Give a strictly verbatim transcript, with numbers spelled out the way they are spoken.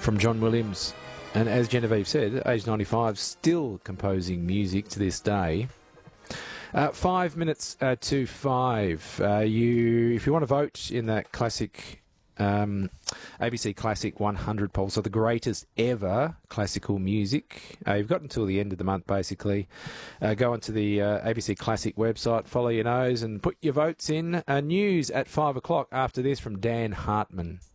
from John Williams. And as Genevieve said, age ninety-five, still composing music to this day. Uh, five minutes uh, to five. Uh, you, if you want to vote in that classic um, A B C Classic one hundred poll, so the greatest ever classical music, uh, you've got until the end of the month, basically. Uh, go onto the uh, A B C Classic website, follow your nose, and put your votes in. Uh, news at five o'clock after this from Dan Hartman.